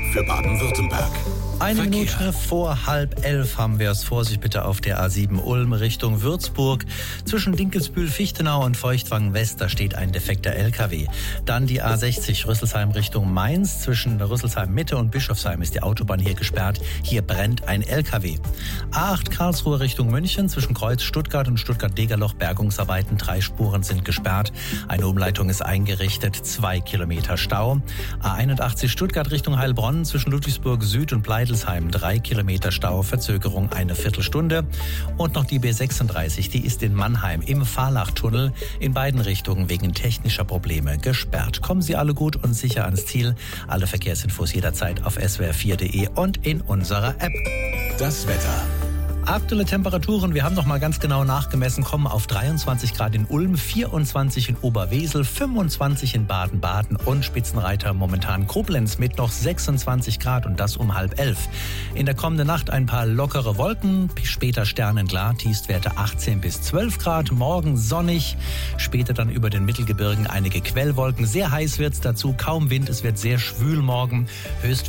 für Baden-Württemberg. Eine Minute vor 10:30 haben wir es. Vorsicht bitte auf der A7 Ulm Richtung Würzburg. Zwischen Dinkelsbühl, Fichtenau und Feuchtwangen West, da steht ein defekter LKW. Dann die A60 Rüsselsheim Richtung Mainz. Zwischen Rüsselsheim Mitte und Bischofsheim ist die Autobahn hier gesperrt. Hier brennt ein LKW. A8 Karlsruhe Richtung München. Zwischen Kreuz Stuttgart und Stuttgart-Degerloch Bergungsarbeiten. 3 Spuren sind gesperrt. Eine Umleitung ist eingerichtet. 2 Kilometer Stau. A81 Stuttgart Richtung Heilbronn. Zwischen Ludwigsburg Süd und Pleidelsheim 3 Kilometer Stau, Verzögerung eine Viertelstunde. Und noch die B36, die ist in Mannheim im Fahrlachtunnel in beiden Richtungen wegen technischer Probleme gesperrt. Kommen Sie alle gut und sicher ans Ziel. Alle Verkehrsinfos jederzeit auf swr4.de und in unserer App. Das Wetter. Aktuelle Temperaturen, wir haben noch mal ganz genau nachgemessen, kommen auf 23 Grad in Ulm, 24 in Oberwesel, 25 in Baden-Baden und Spitzenreiter momentan Koblenz mit noch 26 Grad und das um 10:30. In der kommenden Nacht ein paar lockere Wolken, später sternenklar, Tiefstwerte 18 bis 12 Grad, morgen sonnig, später dann über den Mittelgebirgen einige Quellwolken, sehr heiß wird's dazu, kaum Wind, es wird sehr schwül morgen, Höchstwerte